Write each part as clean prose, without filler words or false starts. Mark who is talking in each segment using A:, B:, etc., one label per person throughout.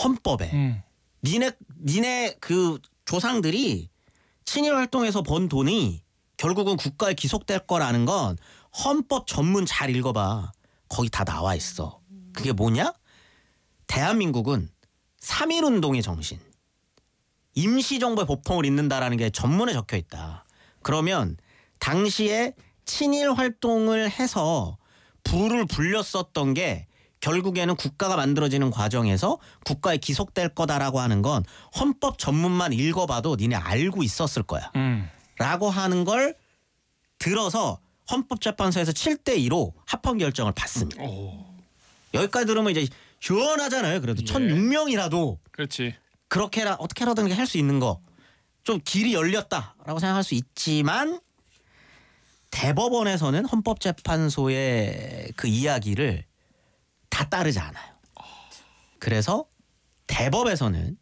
A: 헌법에. 니네 그 조상들이 친일 활동에서 번 돈이 결국은 국가에 기속될 거라는 건 헌법 전문 잘 읽어봐. 거기 다 나와 있어. 그게 뭐냐? 대한민국은 3.1운동의 정신, 임시정부의 법통을 잇는다라는 게 전문에 적혀 있다. 그러면 당시에 친일 활동을 해서 부를 불렸었던 게 결국에는 국가가 만들어지는 과정에서 국가에 기속될 거다라고 하는 건 헌법 전문만 읽어봐도 니네 알고 있었을 거야. 라고 하는 걸 들어서 헌법재판소에서 7대2로 합헌 결정을 받습니다. 여기까지 들으면 이제 시원하잖아요. 그래도 1,006명이라도
B: 그렇지.
A: 그렇게 어떻게라든 할 수 있는 거 좀 길이 열렸다라고 생각할 수 있지만 대법원에서는 헌법재판소의 그 이야기를 다 따르지 않아요. 그래서 대법에서는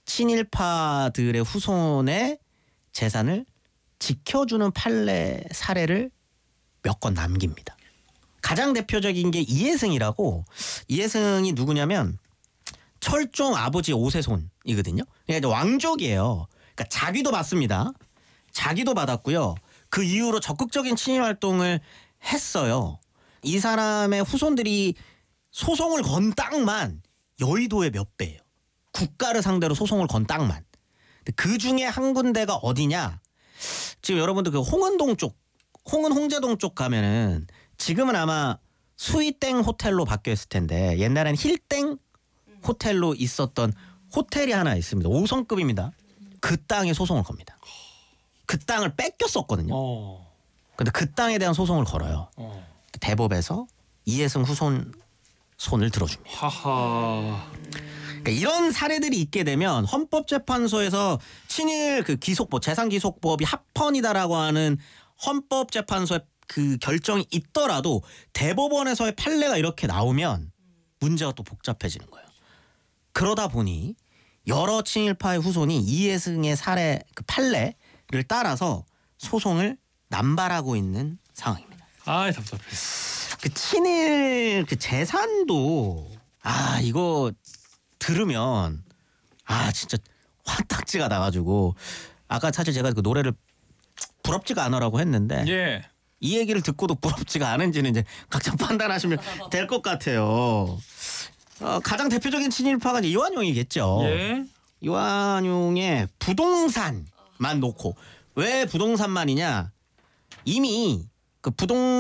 A: 친일파들의 후손의 재산을 지켜주는 판례 사례를 몇 건 남깁니다. 가장 대표적인 게 이해승이라고. 이해승이 누구냐면 철종 아버지 5세손이거든요. 그러니까 왕족이에요. 그러니까 자기도 받습니다. 자기도 받았고요. 그 이후로 적극적인 친일 활동을 했어요. 이 사람의 후손들이 소송을 건 땅만 여의도의 몇 배예요. 국가를 상대로 소송을 건 땅만. 그 중에 한 군데가 어디냐? 지금 여러분들 그 홍은동 쪽, 홍은홍제동 쪽 가면은 지금은 아마 수이땡 호텔로 바뀌었을 텐데 옛날에는 힐땡 호텔로 있었던 호텔이 하나 있습니다. 5성급입니다. 그 땅에 소송을 겁니다. 그 땅을 뺏겼었거든요. 근데 그 땅에 대한 소송을 걸어요. 대법에서 이해승 후손 손을 들어줍니다.
B: 하하.
A: 그러니까 이런 사례들이 있게 되면 헌법재판소에서 친일 그 기속법, 재산기속법이 합헌이다라고 하는 헌법재판소의 그 결정이 있더라도 대법원에서의 판례가 이렇게 나오면 문제가 또 복잡해지는 거예요. 그러다 보니 여러 친일파의 후손이 이해승의 사례 그 판례를 따라서 소송을 남발하고 있는 상황입니다.
B: 아, 답답해.
A: 그 친일 그 재산도 이거 들으면 진짜 화딱지가 나가지고 아까 사실 제가 그 노래를 부럽지가 않아라고 했는데
B: 예.
A: 이 얘기를 듣고도 부럽지가 않은지는 이제 각자 판단하시면 될 것 같아요. 가장 대표적인 친일파가 이제 이완용이겠죠.
B: 예.
A: 이완용의 부동산만 놓고 왜 부동산만이냐? 이미 그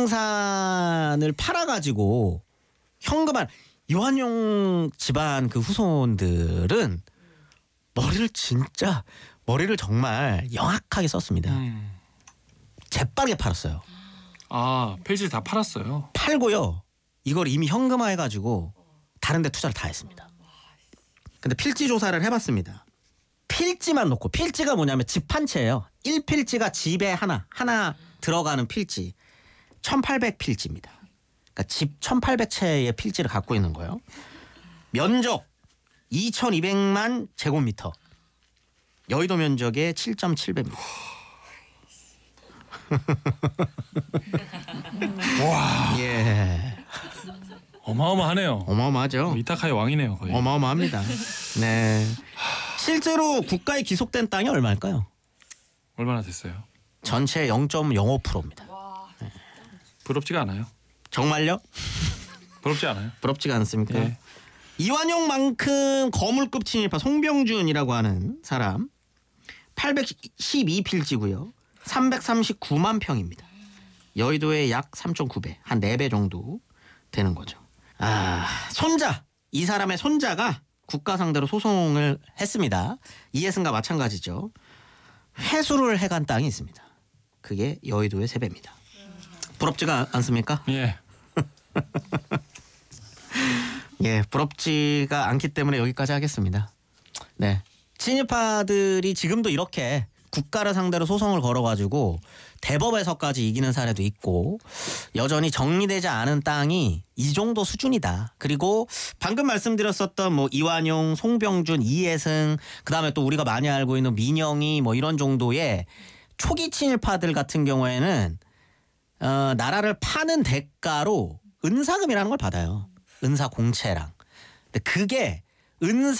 A: 부동산을 팔아가지고 현금화. 이완용 집안 그 후손들은 머리를 정말 영악하게 썼습니다. 재빠르게 팔았어요.
B: 폐지를 다 팔았어요.
A: 팔고요. 이걸 이미 현금화해가지고 다른 데 투자를 다 했습니다. 근데 필지 조사를 해봤습니다. 필지만 놓고, 필지가 뭐냐면 집 한 채예요. 1필지가 집에 하나 들어가는 필지. 1800필지입니다. 그러니까 집 1800채의 필지를 갖고 있는 거예요. 면적 2200만 제곱미터. 여의도 면적의 7.7배입니다.
B: 와.
A: 예.
B: 어마어마하네요.
A: 어마어마하죠.
B: 이타카의 왕이네요, 거의.
A: 어마어마합니다. 네. 실제로 국가에 기속된 땅이 얼마일까요?
B: 얼마나 됐어요?
A: 전체 0.05%입니다.
B: 네. 부럽지가 않아요.
A: 정말요?
B: 부럽지 않아요.
A: 부럽지가 않습니까?
B: 예.
A: 이완용만큼 거물급 친일파 송병준이라고 하는 사람 812필지고요. 339만 평입니다. 여의도의 약 3.9배, 한 4배 정도 되는 거죠. 손자, 이 사람의 손자가 국가 상대로 소송을 했습니다. 이해승과 마찬가지죠. 회수를 해간 땅이 있습니다. 그게 여의도의 3배입니다. 부럽지가 않습니까?
B: 예.
A: 예, 부럽지가 않기 때문에 여기까지 하겠습니다. 네, 친일파들이 지금도 이렇게 국가를 상대로 소송을 걸어가지고 대법에서까지 이기는 사례도 있고 여전히 정리되지 않은 땅이 이 정도 수준이다. 그리고 방금 말씀드렸었던 뭐 이완용, 송병준, 이해승, 그다음에 또 우리가 많이 알고 있는 민영이 뭐 이런 정도의 초기 친일파들 같은 경우에는 나라를 파는 대가로 은사금이라는 걸 받아요. 은사 공채랑. 근데 그게